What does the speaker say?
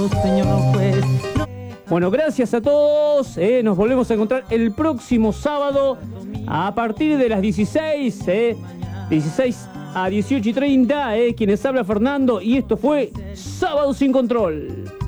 Señor juez. Bueno, gracias a todos. Nos volvemos a encontrar el próximo sábado a partir de las 16. 16 a 18:30. Quienes habla Fernando. Y esto fue Sábado Sin Control.